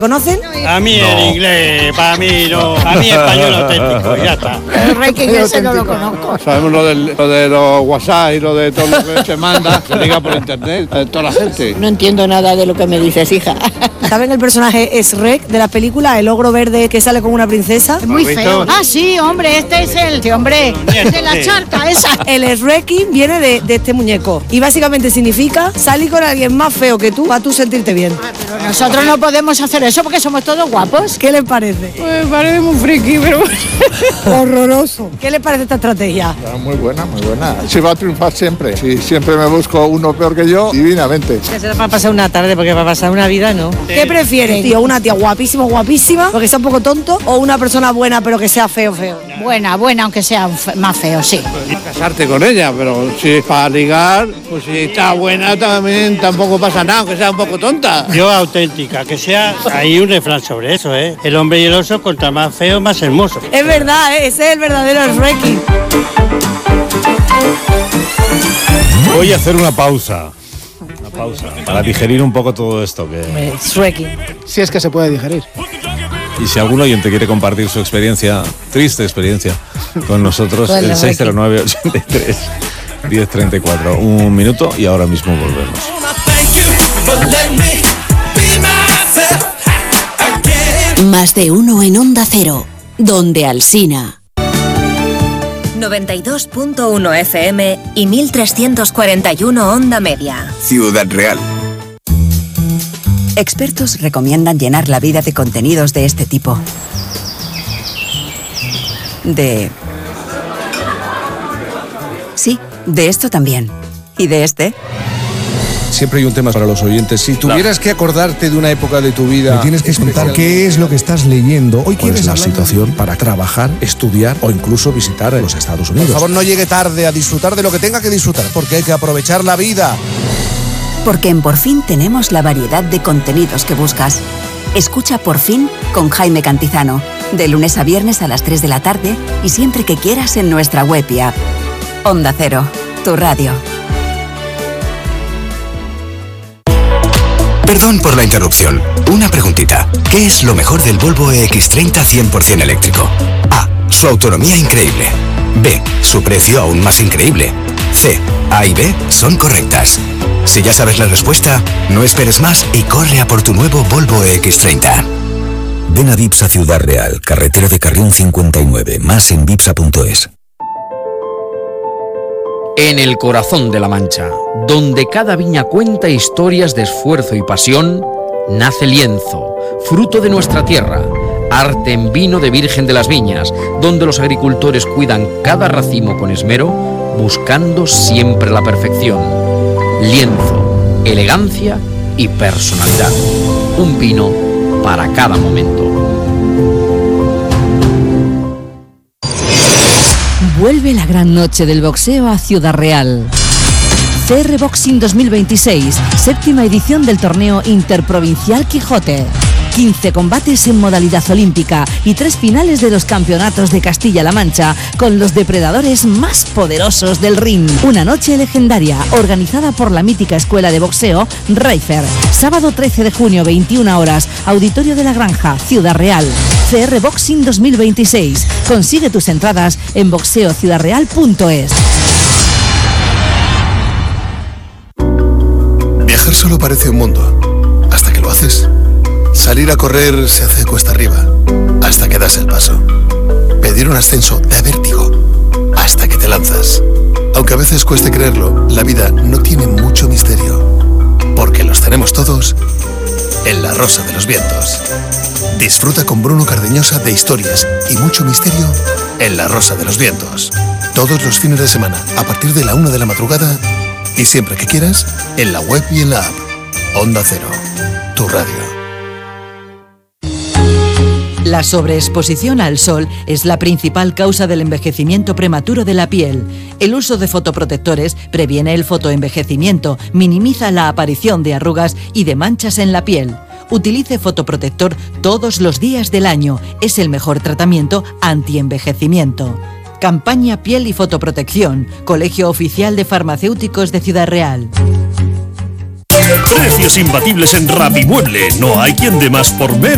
¿Conocen? A mí no. El inglés, para mí no. A mí español auténtico, ya está. El Reiki ese no lo conozco. Sabemos lo de los WhatsApp y lo de todo lo que se manda, se diga por internet, a toda la gente. No entiendo nada de lo que me dices, hija. ¿Saben el personaje Shrek de la película? El ogro verde que sale con una princesa. Es muy feo. Ah, sí, hombre, este es el... Sí, hombre, de la charca esa. El Shrek viene de este muñeco. Y básicamente significa salir con alguien más feo que tú para tú sentirte bien. Pero nosotros no podemos hacer eso porque somos todos guapos. ¿Qué les parece? Pues parece muy friki, pero... Horroroso. ¿Qué les parece esta estrategia? Muy buena, muy buena. Si va a triunfar siempre. Si siempre me busco uno peor que yo, divinamente. Que será para pasar una tarde, porque para pasar una vida no. ¿Qué prefieren, tío? ¿Una tía guapísima, porque sea un poco tonto? ¿O una persona buena, pero que sea feo? Buena, aunque sea más feo, sí. Casarte con ella, pero si es para ligar, pues si está buena también tampoco pasa nada, aunque sea un poco tonta. Yo auténtica, que sea... Hay un refrán sobre eso, ¿eh? El hombre y el oso, contra más feo, más hermoso. Es verdad, ¿eh? Ese es el verdadero Shrek. Voy a hacer una pausa para digerir un poco todo esto que... Shrek. Si es que se puede digerir. Y si algún oyente quiere compartir su experiencia, triste experiencia, con nosotros, el 609-83-1034. Un minuto y ahora mismo volvemos. Más de uno en Onda Cero, donde Alsina. 92.1 FM y 1341 Onda Media. Ciudad Real. Expertos recomiendan llenar la vida de contenidos de este tipo. Sí, de esto también. ¿Y de este? Siempre hay un tema para los oyentes. Si tuvieras que acordarte de una época de tu vida... Me tienes que contar qué es lo que estás leyendo. Hoy quieres la situación para trabajar, estudiar o incluso visitar los Estados Unidos. Por favor, no llegue tarde a disfrutar de lo que tenga que disfrutar, porque hay que aprovechar la vida. Porque en Por Fin tenemos la variedad de contenidos que buscas. Escucha Por Fin con Jaime Cantizano, de lunes a viernes a las 3 de la tarde y siempre que quieras en nuestra web y app. Onda Cero, tu radio. Perdón por la interrupción. Una preguntita. ¿Qué es lo mejor del Volvo EX30 100% eléctrico? A. Su autonomía increíble. B. Su precio aún más increíble. C. A y B son correctas. Si ya sabes la respuesta, no esperes más y corre a por tu nuevo Volvo EX30. Ven a Vipsa Ciudad Real, carretera de Carrión 59, más en vipsa.es. En el corazón de La Mancha, donde cada viña cuenta historias de esfuerzo y pasión, nace Lienzo, fruto de nuestra tierra, arte en vino de Virgen de las Viñas, donde los agricultores cuidan cada racimo con esmero, buscando siempre la perfección. Lienzo, elegancia y personalidad. Un vino para cada momento. Vuelve la gran noche del boxeo a Ciudad Real. CR Boxing 2026, séptima edición del torneo Interprovincial Quijote. 15 combates en modalidad olímpica y 3 finales de los campeonatos de Castilla-La Mancha con los depredadores más poderosos del ring. Una noche legendaria organizada por la mítica escuela de boxeo Reifer. Sábado 13 de junio, 21 horas, Auditorio de la Granja, Ciudad Real. CR Boxing 2026. Consigue tus entradas en boxeociudadreal.es. Viajar solo parece un mundo, hasta que lo haces. Salir a correr se hace cuesta arriba, hasta que das el paso. Pedir un ascenso da vértigo, hasta que te lanzas. Aunque a veces cueste creerlo, la vida no tiene mucho misterio, porque los tenemos todos en La Rosa de los Vientos. Disfruta con Bruno Cardeñosa de historias y mucho misterio en La Rosa de los Vientos. Todos los fines de semana, a partir de la 1 de la madrugada, y siempre que quieras, en la web y en la app. Onda Cero, tu radio. La sobreexposición al sol es la principal causa del envejecimiento prematuro de la piel. El uso de fotoprotectores previene el fotoenvejecimiento, minimiza la aparición de arrugas y de manchas en la piel. Utilice fotoprotector todos los días del año. Es el mejor tratamiento antienvejecimiento. Campaña Piel y Fotoprotección. Colegio Oficial de Farmacéuticos de Ciudad Real. Precios imbatibles en Rapimueble. No hay quien dé más por menos.